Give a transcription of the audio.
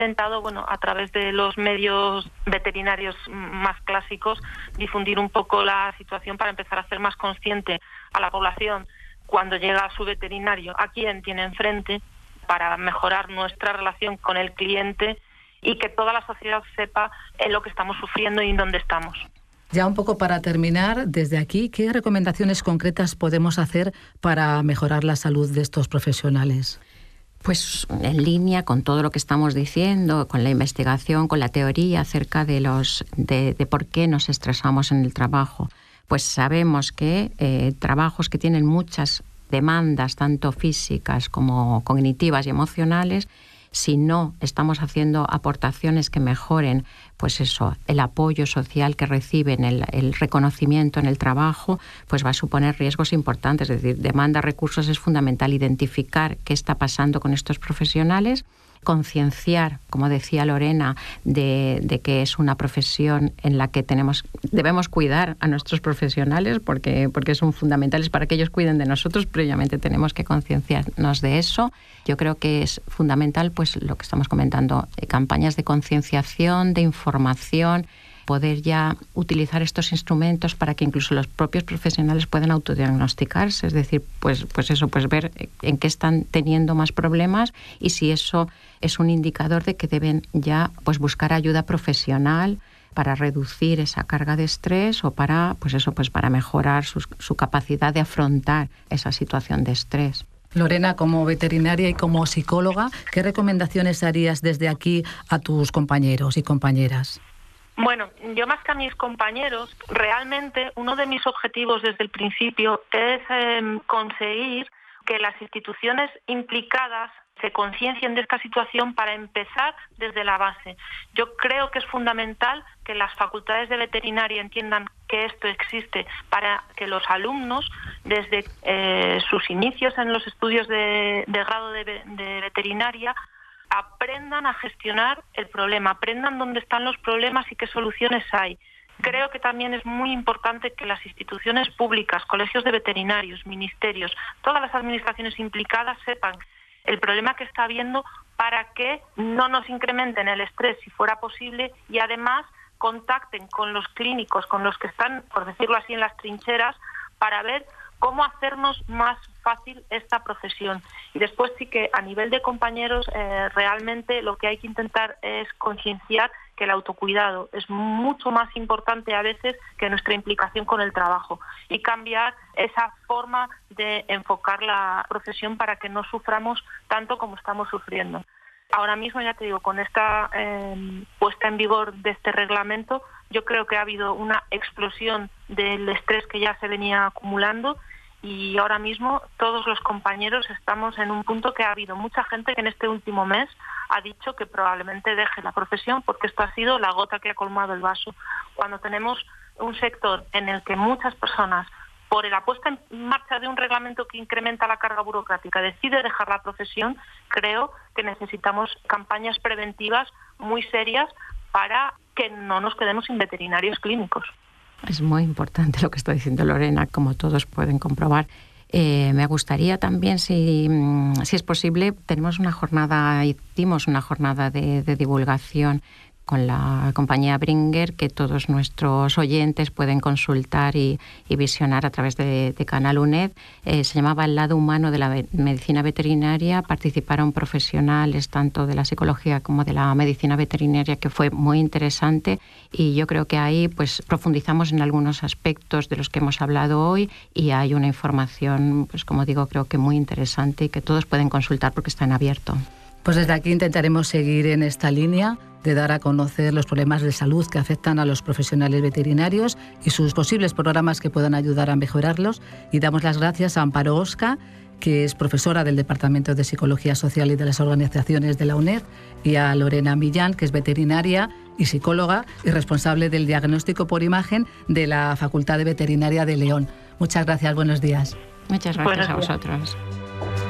intentado, a través de los medios veterinarios más clásicos, difundir un poco la situación para empezar a hacer más consciente a la población cuando llega a su veterinario, a quién tiene enfrente, para mejorar nuestra relación con el cliente y que toda la sociedad sepa en lo que estamos sufriendo y en dónde estamos. Ya un poco para terminar, desde aquí, ¿qué recomendaciones concretas podemos hacer para mejorar la salud de estos profesionales? Pues en línea con todo lo que estamos diciendo, con la investigación, con la teoría acerca de por qué nos estresamos en el trabajo. Pues sabemos que trabajos que tienen muchas demandas, tanto físicas como cognitivas y emocionales, si no estamos haciendo aportaciones que mejoren, pues eso, el apoyo social que reciben, el reconocimiento en el trabajo, pues va a suponer riesgos importantes. Es decir, demanda recursos, es fundamental identificar qué está pasando con estos profesionales, concienciar, como decía Lorena, de que es una profesión en la que debemos cuidar a nuestros profesionales porque son fundamentales para que ellos cuiden de nosotros. Previamente tenemos que concienciarnos de eso. Yo creo que es fundamental, pues lo que estamos comentando, campañas de concienciación, de información, poder ya utilizar estos instrumentos para que incluso los propios profesionales puedan autodiagnosticarse, es decir, pues ver en qué están teniendo más problemas y si eso es un indicador de que deben ya pues buscar ayuda profesional para reducir esa carga de estrés o para mejorar su capacidad de afrontar esa situación de estrés. Lorena, como veterinaria y como psicóloga, ¿qué recomendaciones harías desde aquí a tus compañeros y compañeras? Bueno, yo más que a mis compañeros, realmente uno de mis objetivos desde el principio es conseguir que las instituciones implicadas se conciencien de esta situación para empezar desde la base. Yo creo que es fundamental que las facultades de veterinaria entiendan que esto existe para que los alumnos, desde sus inicios en los estudios de grado de veterinaria, aprendan a gestionar el problema, aprendan dónde están los problemas y qué soluciones hay. Creo que también es muy importante que las instituciones públicas, colegios de veterinarios, ministerios, todas las administraciones implicadas sepan el problema que está habiendo para que no nos incrementen el estrés si fuera posible y además contacten con los clínicos, con los que están, por decirlo así, en las trincheras, para ver cómo hacernos más fácil esta profesión. Y después sí que a nivel de compañeros realmente lo que hay que intentar es concienciar que el autocuidado es mucho más importante a veces que nuestra implicación con el trabajo y cambiar esa forma de enfocar la profesión para que no suframos tanto como estamos sufriendo. Ahora mismo, ya te digo, con esta puesta en vigor de este reglamento, yo creo que ha habido una explosión del estrés que ya se venía acumulando y ahora mismo todos los compañeros estamos en un punto que ha habido mucha gente que en este último mes ha dicho que probablemente deje la profesión porque esto ha sido la gota que ha colmado el vaso. Cuando tenemos un sector en el que muchas personas, por la puesta en marcha de un reglamento que incrementa la carga burocrática, decide dejar la profesión, creo que necesitamos campañas preventivas muy serias para que no nos quedemos sin veterinarios clínicos. Es muy importante lo que está diciendo Lorena, como todos pueden comprobar. Me gustaría también, si es posible, hicimos una jornada de divulgación con la compañía Bringer, que todos nuestros oyentes pueden consultar y visionar a través de Canal UNED. Se llamaba El lado humano de la medicina veterinaria. Participaron profesionales tanto de la psicología como de la medicina veterinaria, que fue muy interesante. Y yo creo que ahí pues profundizamos en algunos aspectos de los que hemos hablado hoy y hay una información, pues como digo, creo que muy interesante y que todos pueden consultar porque está en abierto. Pues desde aquí intentaremos seguir en esta línea de dar a conocer los problemas de salud que afectan a los profesionales veterinarios y sus posibles programas que puedan ayudar a mejorarlos. Y damos las gracias a Amparo Osca, que es profesora del Departamento de Psicología Social y de las Organizaciones de la UNED, y a Lorena Millán, que es veterinaria y psicóloga y responsable del diagnóstico por imagen de la Facultad de Veterinaria de León. Muchas gracias, buenos días. Muchas gracias a vosotros.